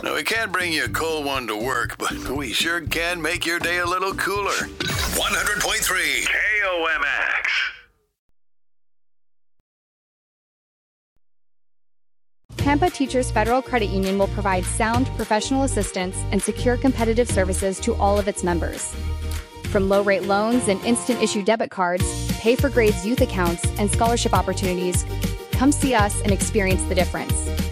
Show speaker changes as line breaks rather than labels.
Now, we can't bring you a cold one to work, but we sure can make your day a little cooler. 100.3 KOMX.
Pampa Teachers Federal Credit Union will provide sound, professional assistance and secure competitive services to all of its members. From low-rate loans and instant-issue debit cards, pay-for-grades youth accounts, and scholarship opportunities, come see us and experience the difference.